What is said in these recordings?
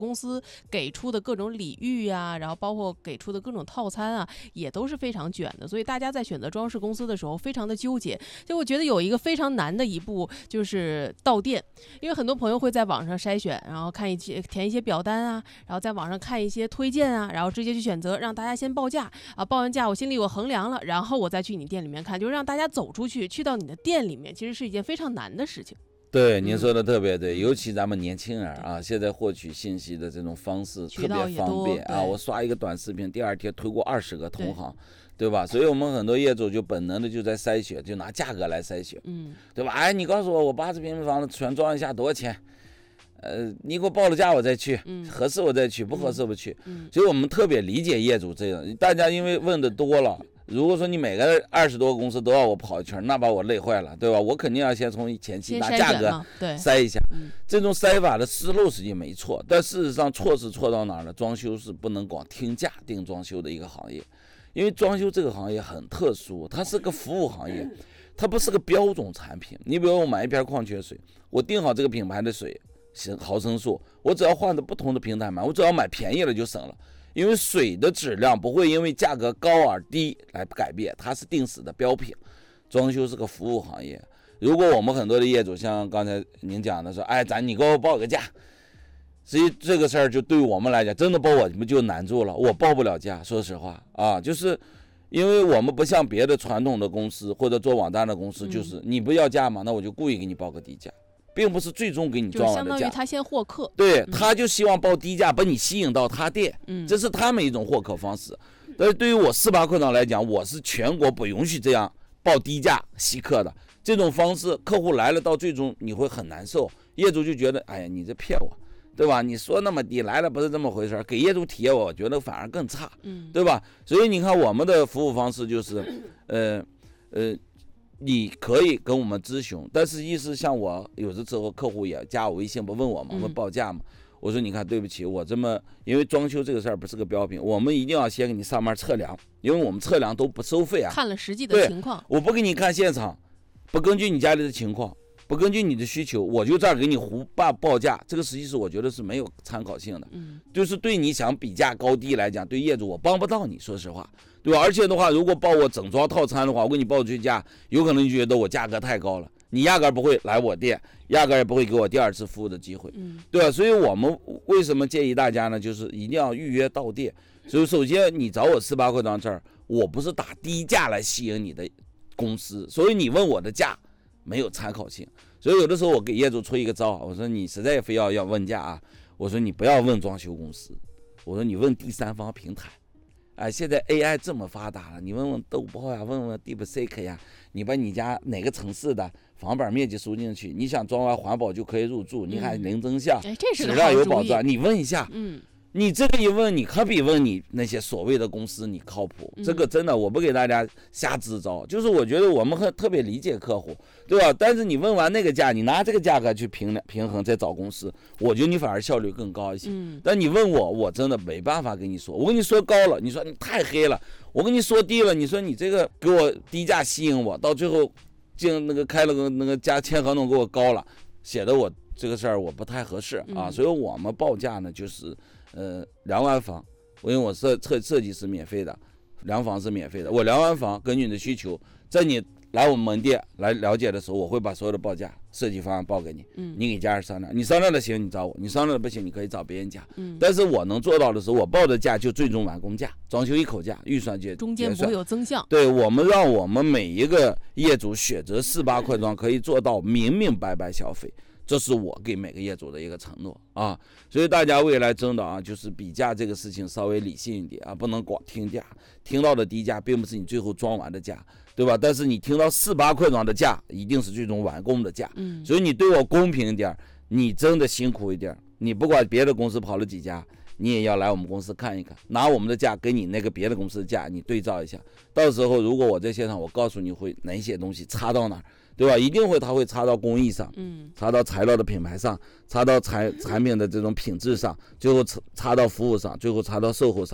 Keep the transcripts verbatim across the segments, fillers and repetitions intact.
公司给出的各种礼遇呀、啊，然后包括给出的各种套餐啊，也都是非常卷的。所以大家在选择装饰公司的时候非常的纠结。就我觉得有一个非常难的一步就是到店，因为很多朋友会在网上筛选，然后看一些填一些表单啊，然后在网上看一些推荐啊，然后直接去选择，让大家先报价啊，报完价我心里我衡量了，然后我再去你店里面看，就是让大家走出去，去到你的店里面，其实是一件非常难的事情。 对，您说的特别对、嗯、尤其咱们年轻人啊，现在获取信息的这种方式特别方便啊，我刷一个短视频，第二天推过二十个同行，对吧？所以我们很多业主就本能的就在筛选，就拿价格来筛选，嗯，对吧？哎，你告诉我，我八十平米房子全装一下多少钱？呃，你给我报了价我再去，嗯、合适我再去，不合适不去、嗯。所以我们特别理解业主这样，大家因为问的多了。如果说你每个二十多个公司都要我跑一圈，那把我累坏了，对吧？我肯定要先从前期拿价格筛一下，这种筛法的思路实际没错，但事实上错是错到哪儿呢？装修是不能光听价定装修的一个行业，因为装修这个行业很特殊，它是个服务行业，它不是个标准产品。你比如我买一瓶矿泉水，我定好这个品牌的水毫升数，我只要换的不同的平台买，我只要买便宜了就省了。因为水的质量不会因为价格高而低来改变，它是定死的标品。装修是个服务行业，如果我们很多的业主像刚才您讲的说，哎，咱你给我报个价，实际这个事儿就对我们来讲，真的报我们就难住了，我报不了价，说实话啊，就是因为我们不像别的传统的公司或者做网站的公司，就是你不要价嘛，那我就故意给你报个低价。并不是最终给你装完的价， 就相当于他先获客， 对，他就希望报低价把你吸引到他店，嗯，这是他们一种获客方式。但是对于我四八课堂来讲，我是全国不允许这样报低价吸客的，这种方式客户来了到最终你会很难受，业主就觉得哎呀你这骗我，对吧？你说那么低来了不是这么回事，给业主体验我觉得反而更差，嗯，对吧？所以你看我们的服务方式就是呃呃你可以跟我们咨询，但是意思像我有的时候客户也加我微信不问我嘛，问报价嘛，我说你看对不起，我这么因为装修这个事儿不是个标品，我们一定要先给你上门测量，因为我们测量都不收费啊， 看了实际的情况， 我不给你看现场，不根据你家里的情况，不根据你的需求，我就这儿给你胡报报价，这个实际是我觉得是没有参考性的，嗯，就是对你想比价高低来讲，对业主我帮不到你，说实话。对吧？而且的话，如果报我整装套餐的话，我给你报出价，有可能你觉得我价格太高了，你压根不会来我店，压根也不会给我第二次服务的机会，嗯，对吧？所以我们为什么建议大家呢？就是一定要预约到店。所以首先你找我四八课堂这儿，我不是打低价来吸引你的公司，所以你问我的价没有参考性。所以有的时候我给业主出一个招，我说你实在非要要问价啊，我说你不要问装修公司，我说你问第三方平台。哎，现在 A I 这么发达了，你问问豆包呀，问问 DeepSeek 呀，你把你家哪个城市的房板面积输进去，你想装完环保就可以入住，你还零增项， 嗯，质量有保障，你问一下，嗯。你这个一问，你可比问你那些所谓的公司你靠谱，这个真的我不给大家瞎支招，就是我觉得我们很特别理解客户，对吧？但是你问完那个价，你拿这个价格去平平衡再找公司，我觉得你反而效率更高一些。但你问我，我真的没办法跟你说，我跟你说高了，你说你太黑了；我跟你说低了，你说你这个给我低价吸引我，到最后进那个开了个那个加签合同给我高了，写的我这个事儿我不太合适啊，所以我们报价呢就是。呃，量完房，因为我设设设计是免费的，量房是免费的。我量完房，根据你的需求，在你来我们门店来了解的时候，我会把所有的报价、设计方案报给你。嗯，你给家人商量，你商量的行，你找我；你商量的不行，你可以找别人家。嗯，但是我能做到的是，我报的价就最终完工价，装修一口价，预算结中间不会有增项。 对，我们让我们每一个业主选择四八快装，可以做到明明白白消费。这是我给每个业主的一个承诺啊，所以大家未来真的啊，就是比价这个事情稍微理性一点啊，不能光听价，听到的低价并不是你最后装完的价，对吧？但是你听到四八快装的价，一定是最终完工的价。嗯，所以你对我公平一点，你真的辛苦一点，你不管别的公司跑了几家，你也要来我们公司看一看，拿我们的价跟你那个别的公司的价你对照一下，到时候如果我在现场，我告诉你会哪些东西差到哪儿。对吧？一定会，它会插到工艺上，嗯，插到材料的品牌上，插到产产品的这种品质上，最后插到服务上，最后插到售后上，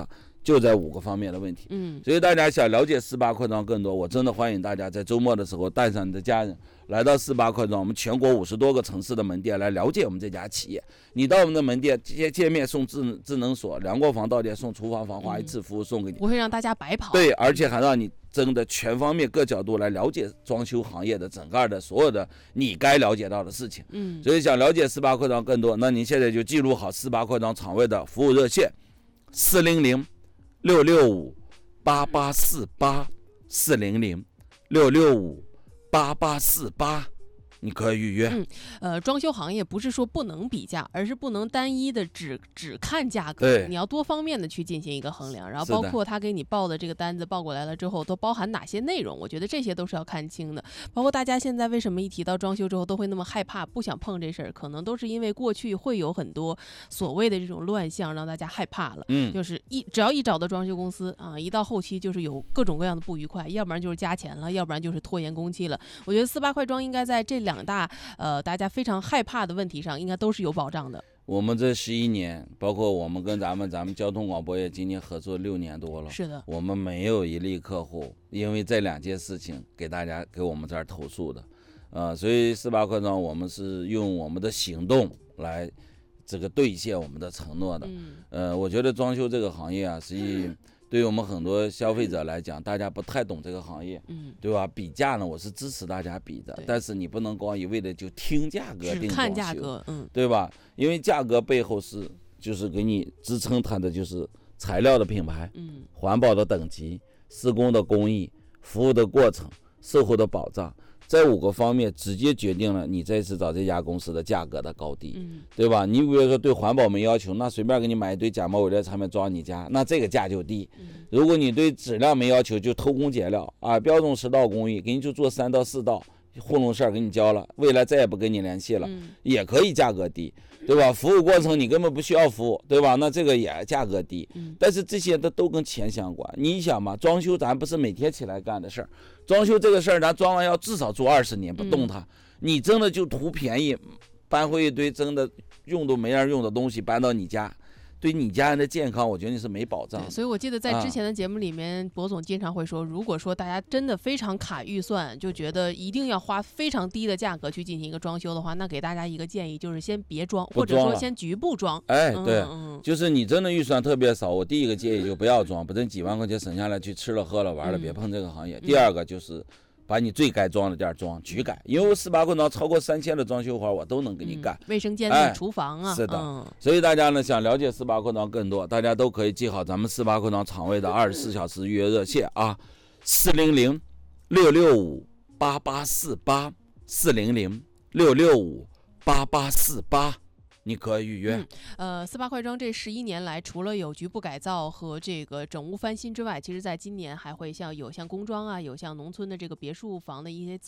就在五个方面的问题。 嗯， 所以大家想了解四八快装更多，我真的欢迎大家在周末的时候带上你的家人来到四八快装，我们全国五十多个城市的门店来了解我们这家企业。你到我们的门店见见面送智智能锁，量过房到店送厨房防滑一次服务送给你， 不会让大家白跑。 对，而且还让你真的全方面各角度来了解装修行业的整个的所有的你该了解到的事情。 嗯， 所以想了解四八快装更多，那您现在就记录好四八快装厂位的服务热线：四零零六六五八八四八，四零零六六五八八四八。你可以预约。 嗯，呃，装修行业不是说不能比价，而是不能单一的只只看价格， 对， 你要多方面的去进行一个衡量，然后包括他给你报的这个单子报过来了之后，都包含哪些内容，我觉得这些都是要看清的。包括大家现在为什么一提到装修之后都会那么害怕，不想碰这事儿，可能都是因为过去会有很多所谓的这种乱象，让大家害怕了。 嗯， 就是一只要一找到装修公司啊，一到后期就是有各种各样的不愉快，要不然就是加钱了，要不然就是拖延工期了。我觉得四八快装应该在这两大呃大家非常害怕的问题上，应该都是有保障的。 我们这十一年，包括我们跟咱们咱们交通广播业今年合作六年多了， 是的， 我们没有一例客户因为这两件事情给大家给我们这儿投诉的，呃，所以四八快装我们是用我们的行动来这个兑现我们的承诺的。 嗯， 呃，我觉得装修这个行业啊，实际对于我们很多消费者来讲，大家不太懂这个行业， 嗯， 对吧？比价呢，我是支持大家比的，但是你不能光一味的就听价格定装修， 只看价格，嗯， 对吧？因为价格背后是就是给你支撑它的就是材料的品牌， 嗯， 环保的等级、施工的工艺、服务的过程、售后的保障。这五个方面直接决定了你这次找这家公司的价格的高低， 嗯， 对吧？你比如说对环保没要求，那随便给你买一堆假冒伪劣产品装你家，那这个价就低。 嗯， 如果你对质量没要求，就偷工减料啊，标准十道工艺给你就做三到四道，糊弄事儿给你交了，未来再也不跟你联系了， 嗯， 也可以价格低，对吧？服务过程你根本不需要服务，对吧？那这个也价格低， 嗯， 但是这些的都跟钱相关。你想嘛，装修咱不是每天起来干的事儿，装修这个事儿咱装完要至少做二十年不动它，嗯，你真的就图便宜，搬回一堆真的用都没人用的东西搬到你家，对你家人的健康，我觉得你是没保障的。 所以我记得在之前的节目里面，啊，博总经常会说，如果说大家真的非常卡预算，就觉得一定要花非常低的价格去进行一个装修的话，那给大家一个建议，就是先别装，或者说先局部装。 哎，对， 嗯， 就是你真的预算特别少，我第一个建议就不要装，不挣几万块钱省下来去吃了喝了玩了，嗯，别碰这个行业。第二个就是把你最该装的店装局改，因为我四八快装超过三千的装修活我都能给你干， 嗯，卫生间的， 哎， 厨房啊， 是的， 嗯， 所以大家呢想了解四八快装更多，大家都可以记好咱们四八快装厂位的二十四小时预约热线啊，四零零六六五八八四八，四零零六六五八八四八。你可以预约。 嗯，呃，四八快装这十一年来，除了有局部改造和这个整屋翻新之外，其实在今年还会像有像工装啊，有像农村的这个别墅房的一些自